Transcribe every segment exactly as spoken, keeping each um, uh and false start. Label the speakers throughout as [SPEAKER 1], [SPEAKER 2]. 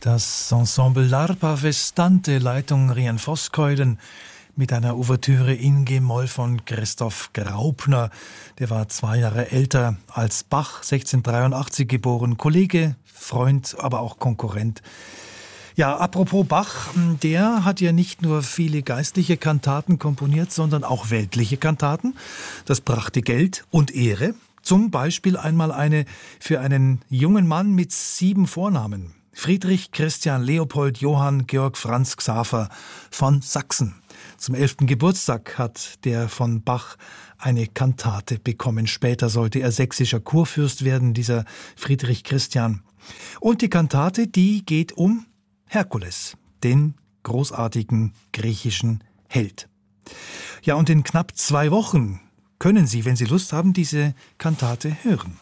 [SPEAKER 1] Das Ensemble L'Arpa Festante, Leitung Rian Voskuijlen, mit einer Ouvertüre in G-Moll von Christoph Graupner. Der war zwei Jahre älter als Bach, sechzehnhundertdreiundachtzig geboren, Kollege, Freund, aber auch Konkurrent. Ja, apropos Bach, der hat ja nicht nur viele geistliche Kantaten komponiert, sondern auch weltliche Kantaten. Das brachte Geld und Ehre. Zum Beispiel einmal eine für einen jungen Mann mit sieben Vornamen. Friedrich Christian Leopold Johann Georg Franz Xaver von Sachsen. Zum elften Geburtstag hat der von Bach eine Kantate bekommen. Später sollte er sächsischer Kurfürst werden, dieser Friedrich Christian. Und die Kantate, die geht um Herkules, den großartigen griechischen Held. Ja, und in knapp zwei Wochen können Sie, wenn Sie Lust haben, diese Kantate hören.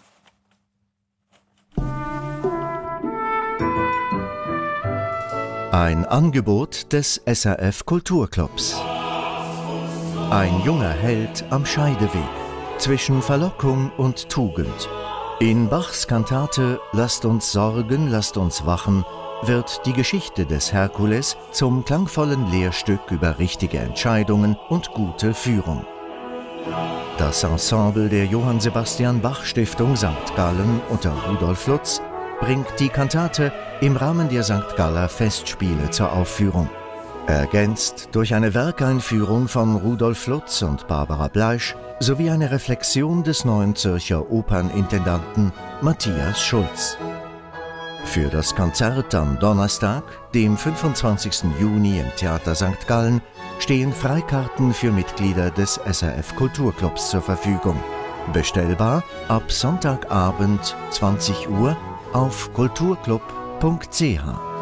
[SPEAKER 2] Ein Angebot des S R F Kulturclubs. Ein junger Held am Scheideweg zwischen Verlockung und Tugend. In Bachs Kantate »Lasst uns sorgen, lasst uns wachen« wird die Geschichte des Herkules zum klangvollen Lehrstück über richtige Entscheidungen und gute Führung. Das Ensemble der Johann Sebastian Bach Stiftung Sankt Gallen unter Rudolf Lutz bringt die Kantate im Rahmen der Sankt Galler Festspiele zur Aufführung. Ergänzt durch eine Werkeinführung von Rudolf Lutz und Barbara Bleisch sowie eine Reflexion des Neuen Zürcher Opernintendanten Matthias Schulz. Für das Konzert am Donnerstag, dem fünfundzwanzigsten Juni im Theater Sankt Gallen, stehen Freikarten für Mitglieder des S R F Kulturclubs zur Verfügung. Bestellbar ab Sonntagabend zwanzig Uhr auf kulturclub punkt c h.